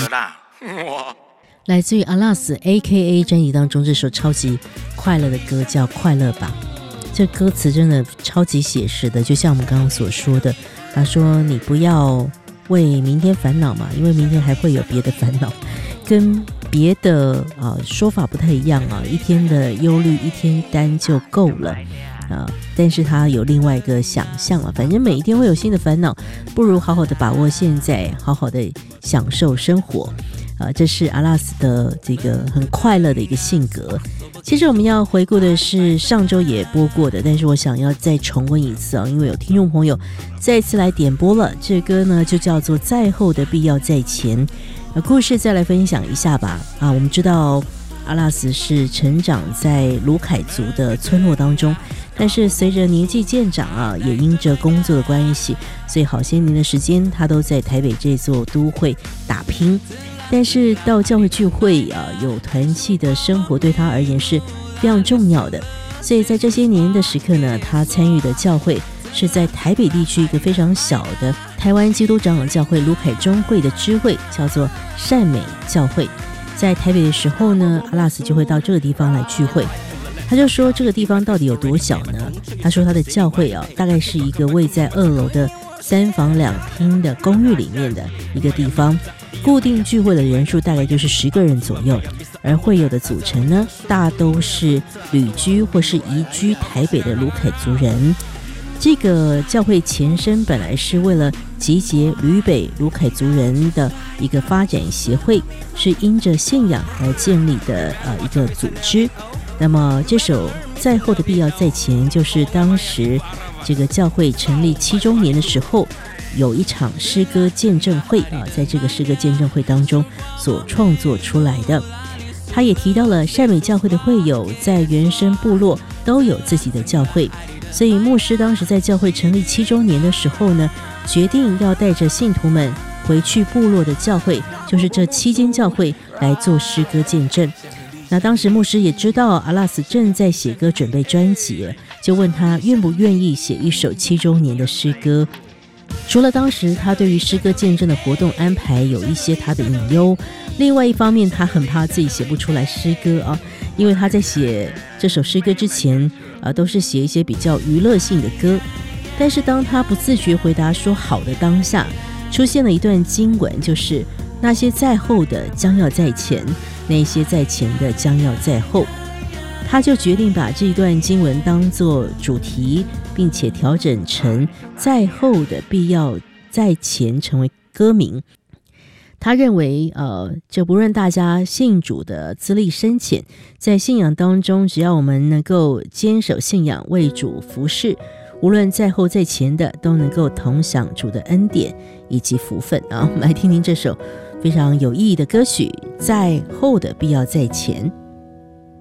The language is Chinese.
死啦！ 来自于阿拉斯 AKA 专辑当中这首超级快乐的歌叫《快乐吧》，这歌词真的超级写实的，就像我们刚刚所说的，他说你不要为明天烦恼嘛，因为明天还会有别的烦恼，跟别的说法不太一样啊，一天的忧虑一天担就够了但是他有另外一个想象啊，反正每一天会有新的烦恼，不如好好的把握现在，好好的享受生活这是阿拉斯的这个很快乐的一个性格。其实我们要回顾的是上周也播过的，但是我想要再重温一次因为有听众朋友再次来点播了，这歌呢就叫做在后的必要在前。故事再来分享一下吧我们知道阿拉斯是成长在鲁凯族的村落当中，但是随着年纪渐长也因着工作的关系，所以好些年的时间他都在台北这座都会打拼。但是到教会聚会有团契的生活对他而言是非常重要的，所以在这些年的时刻呢，他参与的教会是在台北地区一个非常小的台湾基督长老教会鲁凯中会的支会，叫做善美教会。在台北的时候呢，阿拉斯就会到这个地方来聚会。他就说这个地方到底有多小呢？他说他的教会大概是一个位在2楼的3房2厅的公寓里面的一个地方，固定聚会的人数大概就是10个人左右，而会友的组成呢，大都是旅居或是移居台北的鲁凯族人。这个教会前身本来是为了集结旅北鲁凯族人的一个发展协会，是因着信仰而建立的一个组织。那么这首在后的必要在前，就是当时这个教会成立7周年的时候，有一场诗歌见证会在这个诗歌见证会当中所创作出来的。他也提到了善美教会的会友在原生部落都有自己的教会，所以牧师当时在教会成立7周年的时候呢，决定要带着信徒们回去部落的教会，就是这7间教会来做诗歌见证。那当时牧师也知道阿拉斯正在写歌准备专辑，就问他愿不愿意写一首7周年的诗歌。除了当时他对于诗歌见证的活动安排有一些他的隐忧，另外一方面他很怕自己写不出来诗歌因为他在写这首诗歌之前都是写一些比较娱乐性的歌。但是当他不自觉回答说好的当下，出现了一段经文，就是那些在后的将要在前，那些在前的将要在后。他就决定把这一段经文当作主题，并且调整成在后的必要在前成为歌名。他认为就不论大家信主的资历深浅，在信仰当中只要我们能够坚守信仰，为主服侍，无论在后在前的都能够同享主的恩典以及福分我们来听听这首非常有意义的歌曲，在后的必要在前。